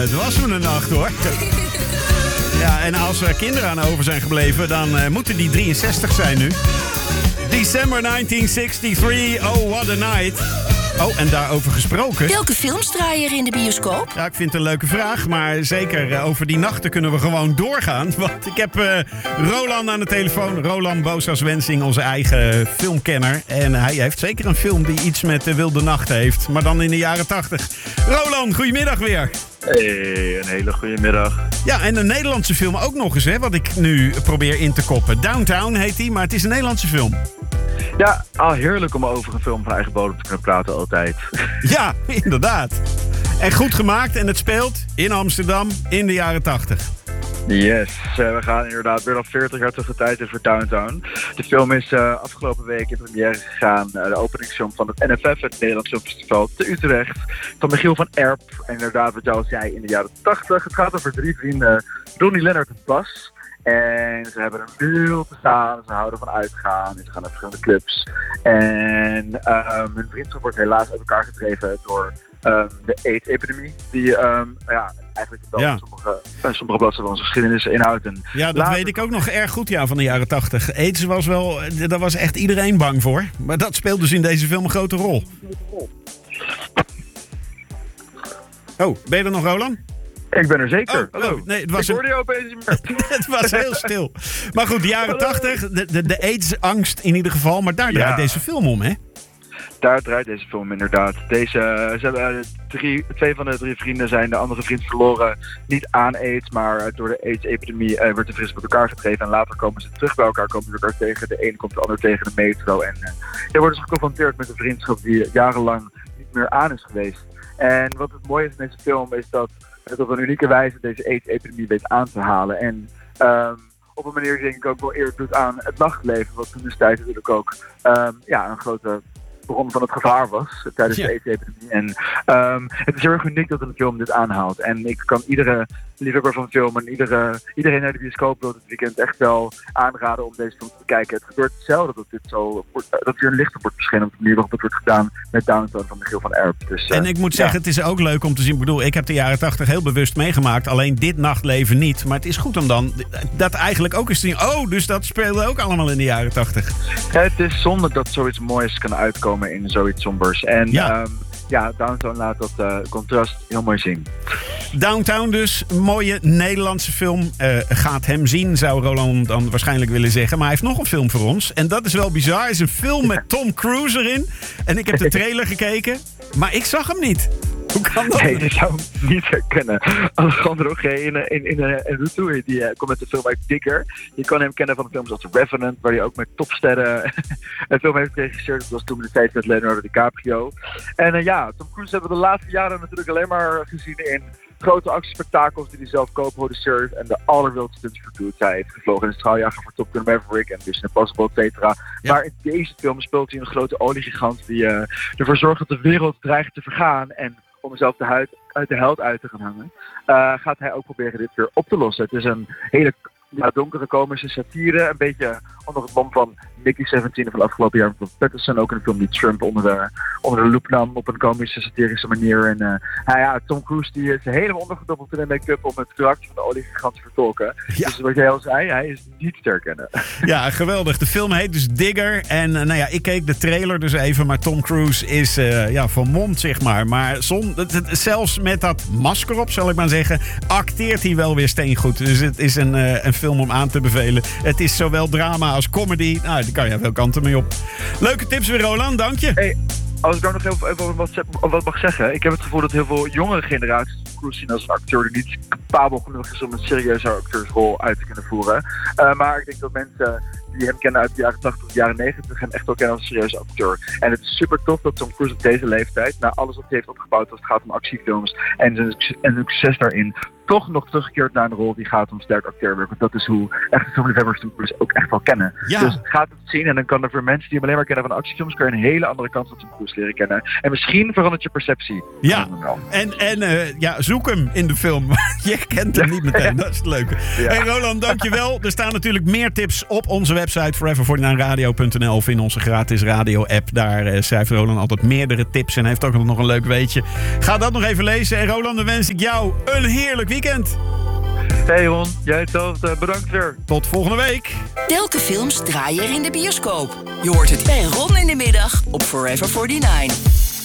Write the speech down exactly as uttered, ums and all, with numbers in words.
het was me een nacht, hoor. Ja, en als er kinderen aan over zijn gebleven, dan uh, moeten die drieënzestig zijn nu. December negentien drieënzestig, oh what a night. Oh, en daarover gesproken. Welke films draaien er in de bioscoop? Ja, ik vind het een leuke vraag, maar zeker uh, over die nachten kunnen we gewoon doorgaan. Want ik heb uh, Roland aan de telefoon. Roland Boosas-Wensing, onze eigen filmkenner. En hij heeft zeker een film die iets met de wilde nacht heeft, maar dan in de jaren tachtig. Roland, goedemiddag weer. Hey, een hele goede middag. Ja, en een Nederlandse film ook nog eens, hè, wat ik nu probeer in te koppen. Downtown heet die, maar het is een Nederlandse film. Ja, al heerlijk om over een film van eigen bodem te kunnen praten altijd. Ja, inderdaad. En goed gemaakt en het speelt in Amsterdam in de jaren tachtig. Yes, uh, we gaan inderdaad weer al veertig jaar terug de tijd in voor Downtown. De film is uh, afgelopen week in première gegaan. Uh, de openingsfilm van het N F F, het Nederlands Filmfestival te Utrecht. Van Michiel van Erp. En inderdaad, wat jou al zei, in de jaren tachtig. Het gaat over drie vrienden, Ronnie, Lennart en Bas. En ze hebben er veel te staan, ze houden van uitgaan en ze gaan naar verschillende clubs. En um, hun vriendschap wordt helaas uit elkaar gedreven door um, de AIDS-epidemie. Die um, ja, eigenlijk wel ja. sommige, sommige bladzijden van onze geschiedenis inhoudt. En ja, dat later... weet ik ook nog erg goed, ja, van de jaren tachtig. AIDS was wel, daar was echt iedereen bang voor. Maar dat speelt dus in deze film een grote rol. Oh, ben je er nog, Roland? Ik ben er zeker. Oh, Hallo. Oh, nee, het was ik hoorde je opeens niet meer. Het was heel stil. Maar goed, de jaren tachtig, de, de, de AIDS-angst in ieder geval. Maar daar draait ja. deze film om, hè? Daar draait deze film inderdaad. Deze, ze hebben, drie, twee van de drie vrienden zijn de andere vriend verloren. Niet aan AIDS, maar door de AIDS-epidemie uh, werd de vrienden met elkaar gedreven. En later komen ze terug bij elkaar, komen ze elkaar tegen. De ene komt de ander tegen de metro. En uh, je wordt dus geconfronteerd met een vriendschap die jarenlang niet meer aan is geweest. En wat het mooie is in deze film is dat het op een unieke wijze deze AIDS-epidemie weet aan te halen. En um, op een manier denk ik ook wel eer doet aan het nachtleven. Wat toen destijds natuurlijk ook um, ja, een grote bron van het gevaar was tijdens ja. de AIDS-epidemie. En um, het is heel erg uniek dat een film dit aanhaalt. En ik kan iedere liefhebber van film en iedere, iedereen naar de bioscoop wil dit weekend echt wel aanraden om deze film te bekijken. Het gebeurt zelden dat dit zo wordt, dat hier een licht op wordt verschenen op de manier waarop het wordt gedaan met Downtown van Michiel van Erp. Dus, uh, en ik moet zeggen, ja. het is ook leuk om te zien. Ik bedoel, ik heb de jaren tachtig heel bewust meegemaakt. Alleen dit nachtleven niet. Maar het is goed om dan dat eigenlijk ook eens te zien. Oh, dus dat speelde ook allemaal in de jaren tachtig. Ja, het is zonde dat zoiets moois kan uitkomen in zoiets sombers. En ja. Um, Ja, Downtown laat dat uh, contrast heel mooi zien. Downtown dus, een mooie Nederlandse film. Uh, gaat hem zien, zou Roland dan waarschijnlijk willen zeggen. Maar hij heeft nog een film voor ons. En dat is wel bizar. Het is een film met Tom Cruise erin. En ik heb de trailer gekeken, maar ik zag hem niet. Hoe kan dat? Nee, je zou hem niet herkennen. Alejandro G. in, in, in, in Rutu, die uh, komt met de film uit Digger. Je kan hem kennen van films als The Revenant, waar hij ook met topsterren een film heeft geregisseerd. Dat was toen de tijd met Leonardo DiCaprio. En uh, ja, Tom Cruise hebben we de laatste jaren natuurlijk alleen maar gezien in grote actiespektakels die hij zelf co-produceert en de allerwildste stunts doet. Hij heeft gevlogen in de straaljager voor Top Gun Maverick en Mission Impossible, et cetera. Ja. Maar in deze film speelt hij een grote oliegigant die uh, ervoor zorgt dat de wereld dreigt te vergaan. En om mezelf de huid uit de held uit te gaan hangen, uh, gaat hij ook proberen dit weer op te lossen. Het is een hele ja, donkere komische satire, een beetje onder het mom van Mickey zeventien van het afgelopen jaar van Patterson, ook een film die Trump onder de, onder de loep nam op een komische satirische manier. En uh, nou ja, Tom Cruise die is helemaal ondergedompeld in de make-up om het karakter van de oliegigant te vertolken. Ja. Dus wat jij al zei, hij is niet te herkennen. Ja, geweldig. De film heet dus Digger. En uh, nou ja, ik keek de trailer dus even, maar Tom Cruise is uh, ja, vermomd, zeg maar. Maar zon, het, het, zelfs met dat masker op, zal ik maar zeggen, acteert hij wel weer steengoed. Dus het is een, uh, een film om aan te bevelen. Het is zowel drama als comedy. Nou, daar kan je veel kanten mee op. Leuke tips weer, Roland. Dank je. Hey, als ik daar nog even, even wat, wat mag zeggen. Ik heb het gevoel dat heel veel jongere generaties Cruise zien als een acteur die niet capabel genoeg is om een serieuze acteursrol uit te kunnen voeren. Uh, maar ik denk dat mensen die hem kennen uit de jaren tachtig of de jaren negentig hem echt wel kennen als een serieuze acteur. En het is super tof dat Tom Cruise op deze leeftijd, na alles wat hij heeft opgebouwd als het gaat om actiefilms en zijn, en zijn succes daarin, toch nog teruggekeerd naar een rol die gaat om sterk acteurwerk. Want dat is hoe echte filmliefhebbers hem dus ook echt wel kennen. Ja. Dus gaat het zien en dan kan er voor mensen die hem alleen maar kennen van actiefilms, kan je een hele andere kant van Tom Cruise leren kennen. En misschien verandert je perceptie. Ja, en, en uh, ja, zoek hem in de film. Je kent hem niet meteen, dat is het leuke. Ja. Hey Roland, dankjewel. Er staan natuurlijk meer tips op onze website forever forty-nine radio punt n l of in onze gratis radio-app. Daar uh, schrijft Roland altijd meerdere tips en heeft ook nog een leuk weetje. Ga dat nog even lezen. En Roland, dan wens ik jou een heerlijk weekend. Hey Ron, jij hetzelfde. Bedankt weer. Tot volgende week. Welke films draai je er in de bioscoop? Je hoort het bij Ron in de middag op Forever forty-nine.